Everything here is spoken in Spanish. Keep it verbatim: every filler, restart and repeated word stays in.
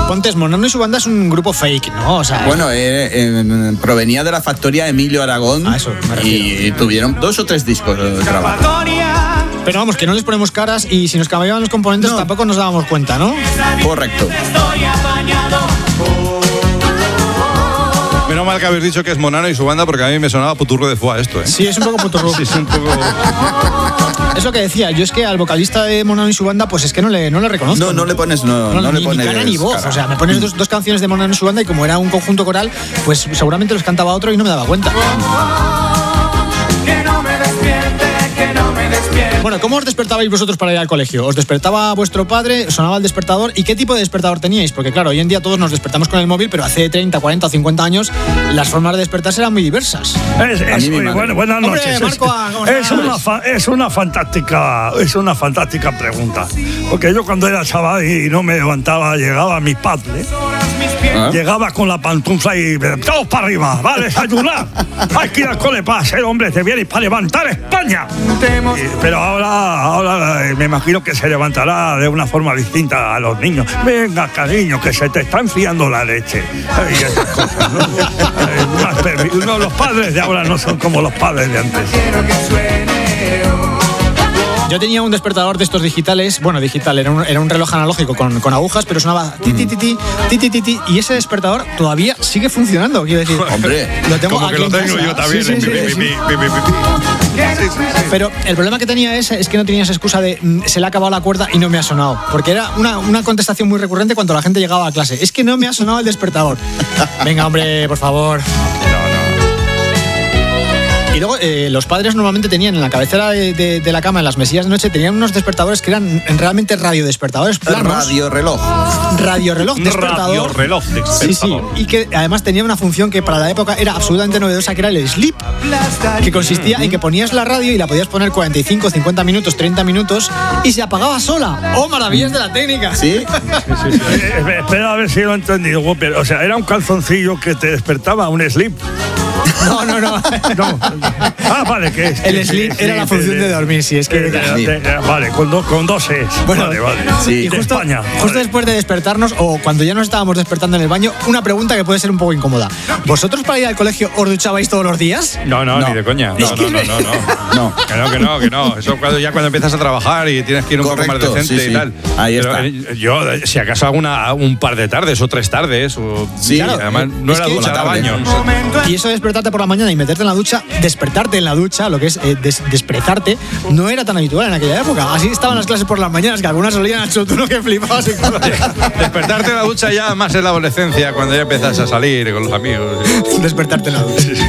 Pontes, Monano y su banda es un grupo fake, ¿no? O sea, bueno, eh, eh, provenía de la factoría Emilio Aragón. A eso me refiero. Y tuvieron dos o tres discos de trabajo. Pero vamos, que no les ponemos caras y si nos cambiaban los componentes no. tampoco nos dábamos cuenta, ¿no? Correcto. Menos mal que habéis dicho que es Monano y su banda, porque a mí me sonaba puturro de foie esto, ¿eh? Sí, es un poco puturro. Sí, es un poco... Es lo que decía, yo es que al vocalista de Monano y su banda, pues es que no le, no le reconozco. No, no le pones, no, no, no ni, le pones ni cara ni voz. cara. O sea, me pones dos, dos canciones de Monano y su banda y como era un conjunto coral, pues seguramente los cantaba otro y no me daba cuenta. Bueno, ¿cómo os despertabais vosotros para ir al colegio? ¿Os despertaba vuestro padre? ¿Sonaba el despertador? ¿Y qué tipo de despertador teníais? Porque claro, hoy en día todos nos despertamos con el móvil, pero hace treinta, cuarenta o cincuenta años las formas de despertarse eran muy diversas. Es, es, muy, bueno, buenas noches. Hombre, Marco, es, es, una fa, es una fantástica es una fantástica pregunta. Porque yo cuando era chaval y no me levantaba, llegaba a mi padre, ¿Ah? llegaba con la pantufla y todos para arriba, va a desayunar. Hay que ir al cole para ser hombre, te vienes para levantar España. Y, pero ahora, ahora me imagino que se levantará de una forma distinta a los niños. Venga, cariño, que se te está enfriando la leche. Y esas cosas, ¿no? no, los padres de ahora no son como los padres de antes. Yo tenía un despertador de estos digitales, bueno, digital, era un, era un reloj analógico con, con agujas, pero sonaba ti, ti, ti, ti, ti, ti, ti, ti, y ese despertador todavía sigue funcionando, quiero decir. Hombre, lo tengo como aquí que lo tengo casa. yo también. Sí, sí, sí, sí. Mi, mi, mi, mi, mi. Sí, sí, sí. Pero el problema que tenía es, es que no tenías excusa de mm, se le ha acabado la cuerda y no me ha sonado, porque era una, una contestación muy recurrente cuando la gente llegaba a clase. Es que no me ha sonado el despertador. Venga, hombre, por favor. Y luego eh, los padres normalmente tenían en la cabecera de, de, de la cama, en las mesillas de noche, tenían unos despertadores que eran realmente radiodespertadores planos. Radio reloj. Radio reloj despertador. Radio reloj despertador. Sí, sí. Y que además tenía una función que para la época era absolutamente novedosa, que era el sleep, que consistía en que ponías la radio y la podías poner cuarenta y cinco, cincuenta minutos, treinta minutos y se apagaba sola. ¡Oh, maravillas de la técnica! ¿Sí? Sí, sí, sí. Eh, espera a ver si lo he entendido, Whopper. O sea, era un calzoncillo que te despertaba, un sleep. No, no, no. no. Ah, vale, que es. El que, sleep que, era la función de, de dormir, sí, es que. De, de, de, vale, con, do, con dos es. Bueno, vale, vale. Sí. Y justo, España, justo vale. después de despertarnos, o cuando ya nos estábamos despertando en el baño, una pregunta que puede ser un poco incómoda. ¿Vosotros para ir al colegio os duchabais todos los días? No, no, No. ni de coña. Es No, que no, no, no, no. No. Que no, que no, que no. Eso cuando ya cuando empiezas a trabajar y tienes que ir un Correcto, poco más decente sí, sí. y tal. Ahí Pero, está. eh, yo, si acaso hago una, un par de tardes o tres tardes. O, Sí, claro, además no es era que- ducha, era Por la baño. tarde. No sé. Y eso de despertarte por la mañana y meterte en la ducha, despertarte en la ducha, lo que es eh, des- desprezarte, no era tan habitual en aquella época. Así estaban las clases por las mañanas, que algunas olían al sotuno que flipabas. Y Despertarte en la ducha ya más en la adolescencia, cuando ya empiezas a salir con los amigos. despertarte en la ducha.